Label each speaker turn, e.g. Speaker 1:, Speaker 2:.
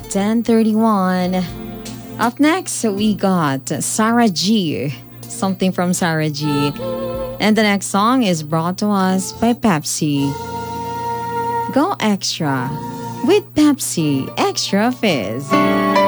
Speaker 1: 10:31. Up next, we got Sarah G. Something from Sarah G. And the next song is brought to us by Pepsi. Go extra with Pepsi Extra Fizz.